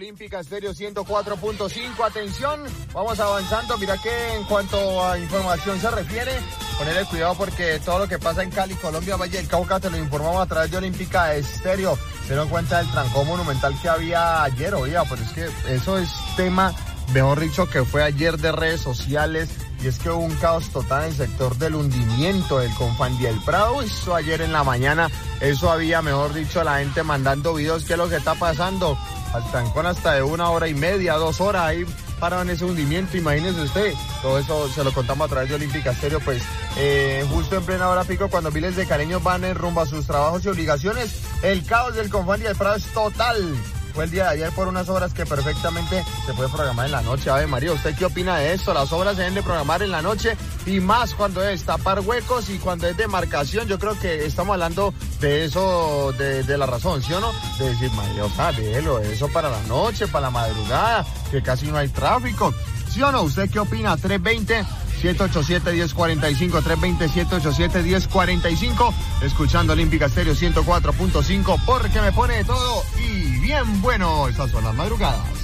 Olímpica Estéreo 104.5. Atención, vamos avanzando. Mira que en cuanto a información se refiere, ponerle cuidado porque todo lo que pasa en Cali, Colombia, Valle del Cauca, te lo informamos a través de Olímpica Estéreo. Se dieron cuenta del trancón monumental que había ayer, oiga, pero es que eso es tema, mejor dicho, que fue ayer de redes sociales. Y es que hubo un caos total en el sector del hundimiento del Confandi del Prado. Eso ayer en la mañana, eso había, mejor dicho, la gente mandando videos. ¿Qué es lo que está pasando? Al trancón hasta de 1 hora y media, 2 horas ahí pararon ese hundimiento. Imagínese usted. Todo eso se lo contamos a través de Olímpica Estéreo. Pues justo en plena hora pico, cuando miles de caleños van en rumbo a sus trabajos y obligaciones, el caos del Confandi del Prado es total. Fue el día de ayer por unas obras que perfectamente se puede programar en la noche. Ave María, ¿usted qué opina de esto? Las obras se deben de programar en la noche y más cuando es tapar huecos y cuando es demarcación. Yo creo que estamos hablando de eso, de la razón, ¿sí o no? De decir, María, o sea, déjelo eso para la noche, para la madrugada, que casi no hay tráfico. ¿Sí o no? ¿Usted qué opina? 320-787-1045, 320-787-1045, escuchando Olímpica Estéreo 104.5, porque me pone de todo y bien bueno. Estas son las madrugadas.